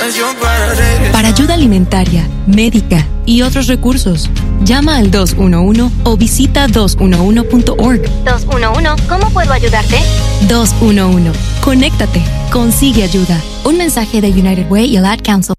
Para ayuda alimentaria, médica y otros recursos, llama al 211 o visita 211.org. 211, ¿cómo puedo ayudarte? 211. Conéctate. Consigue ayuda. Un mensaje de United Way y el Ad Council.